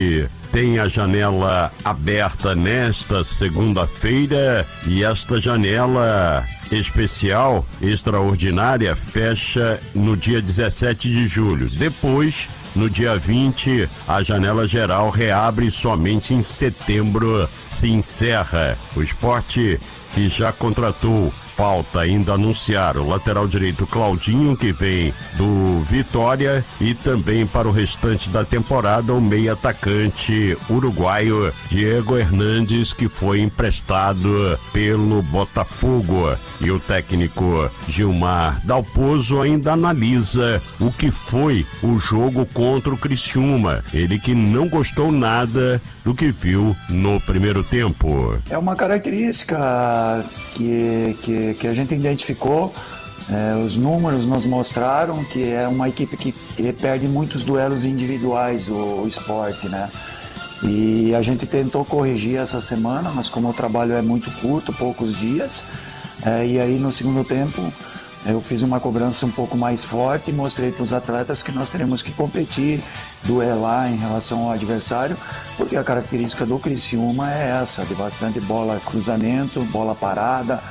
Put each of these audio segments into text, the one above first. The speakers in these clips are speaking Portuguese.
tem a janela aberta nesta segunda-feira e esta janela especial, extraordinária, fecha no dia 17 de julho. Depois, no dia 20, a janela geral reabre e somente em setembro se encerra. O Sport, que já contratou, falta ainda anunciar o lateral direito Claudinho, que vem do Vitória, e também para o restante da temporada o meio atacante uruguaio Diego Hernandes, que foi emprestado pelo Botafogo. E o técnico Gilmar Dalpozo ainda analisa o que foi o jogo contra o Criciúma. Ele que não gostou nada do que viu no primeiro tempo. É uma característica que a gente identificou, os números nos mostraram que é uma equipe que perde muitos duelos individuais, o Sport, né? E a gente tentou corrigir essa semana, mas como o trabalho é muito curto, poucos dias, e aí no segundo tempo eu fiz uma cobrança um pouco mais forte e mostrei para os atletas que nós teremos que competir, duelar em relação ao adversário, porque a característica do Criciúma é essa, de bastante bola cruzamento, bola parada,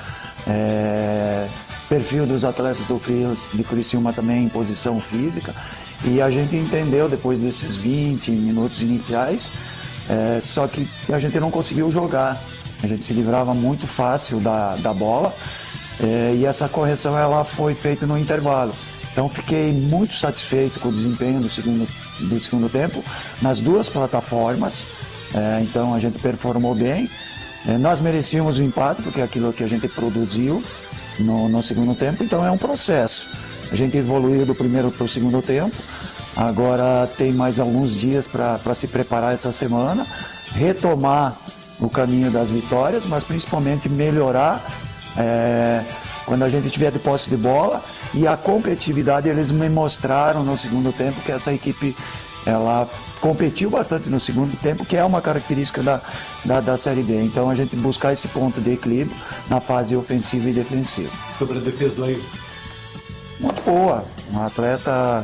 perfil dos atletas do Criciúma também em posição física, e a gente entendeu depois desses 20 minutos iniciais, só que a gente não conseguiu jogar, a gente se livrava muito fácil da bola, e essa correção ela foi feita no intervalo. Então fiquei muito satisfeito com o desempenho do segundo tempo nas duas plataformas. Então a gente performou bem. Nós merecíamos o empate porque é aquilo que a gente produziu no segundo tempo. Então é um processo. A gente evoluiu do primeiro para o segundo tempo. Agora tem mais alguns dias para se preparar essa semana, retomar o caminho das vitórias, mas principalmente melhorar quando a gente tiver de posse de bola, e a competitividade. Eles me mostraram no segundo tempo que essa equipe ela competiu bastante no segundo tempo, que é uma característica da Série B. Então a gente buscar esse ponto de equilíbrio na fase ofensiva e defensiva. Sobre a defesa do Ailton? Muito boa, um atleta,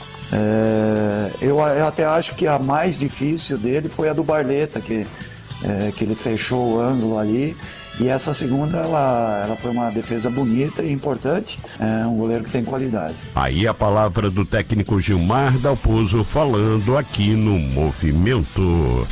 eu até acho que a mais difícil dele foi a do Barleta, que ele fechou o ângulo ali. E essa segunda, ela foi uma defesa bonita e importante, um goleiro que tem qualidade. Aí a palavra do técnico Gilmar Dalpozo falando aqui no Movimento.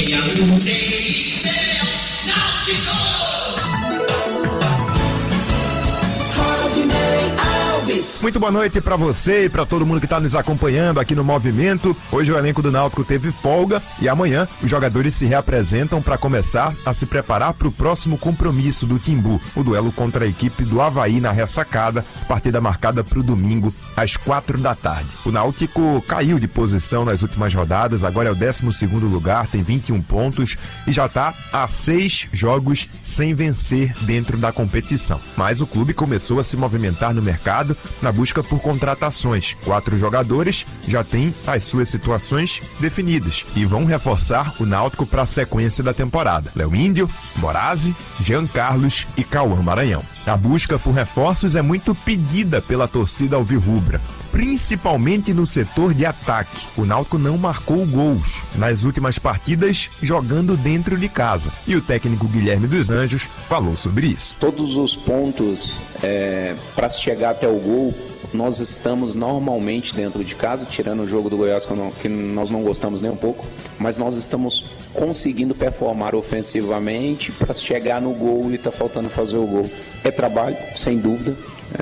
Muito boa noite para você e para todo mundo que está nos acompanhando aqui no Movimento. Hoje o elenco do Náutico teve folga e amanhã os jogadores se reapresentam para começar a se preparar para o próximo compromisso do Timbu, o duelo contra a equipe do Avaí na Ressacada, partida marcada para o domingo às 16h. O Náutico caiu de posição nas últimas rodadas, agora é o 12º lugar, tem 21 pontos e já está a 6 jogos sem vencer dentro da competição. Mas o clube começou a se movimentar no mercado na busca por contratações. 4 jogadores já têm as suas situações definidas e vão reforçar o Náutico para a sequência da temporada. Léo Índio, Borazzi, Jean Carlos e Cauã Maranhão. A busca por reforços é muito pedida pela torcida alvirrubra, principalmente no setor de ataque. O Náutico não marcou gols nas últimas partidas jogando dentro de casa. E o técnico Guilherme dos Anjos falou sobre isso. Todos os pontos para se chegar até o gol, nós estamos normalmente dentro de casa, tirando o jogo do Goiás que nós não gostamos nem um pouco, mas nós estamos conseguindo performar ofensivamente para chegar no gol e está faltando fazer o gol. É trabalho, sem dúvida.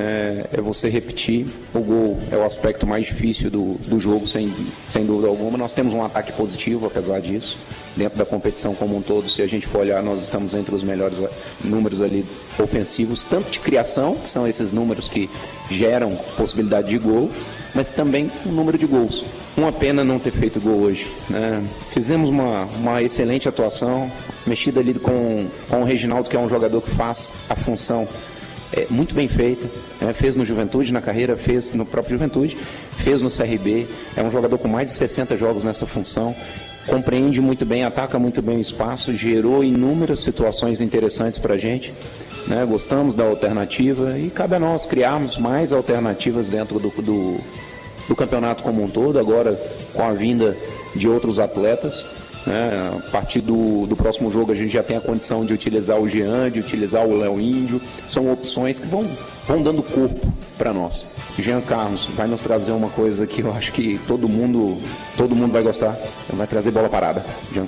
É você repetir. O gol é o aspecto mais difícil do jogo, sem dúvida alguma. Nós temos um ataque positivo, apesar disso. Dentro da competição como um todo, se a gente for olhar, nós estamos entre os melhores números ali ofensivos, tanto de criação, que são esses números que geram possibilidade de gol, mas também o número de gols. Uma pena não ter feito gol hoje, né? Fizemos uma excelente atuação, mexida ali com o Reginaldo, que é um jogador que faz a função muito bem feita, fez no Juventude, na carreira, fez no próprio Juventude, fez no CRB, é um jogador com mais de 60 jogos nessa função, compreende muito bem, ataca muito bem o espaço, gerou inúmeras situações interessantes para a gente, né? Gostamos da alternativa e cabe a nós criarmos mais alternativas dentro do campeonato como um todo, agora com a vinda de outros atletas, né? A partir do próximo jogo a gente já tem a condição de utilizar o Jean, de utilizar o Léo Índio. São opções que vão dando corpo para nós. Jean Carlos vai nos trazer uma coisa que eu acho que todo mundo vai gostar. Vai trazer bola parada. Jean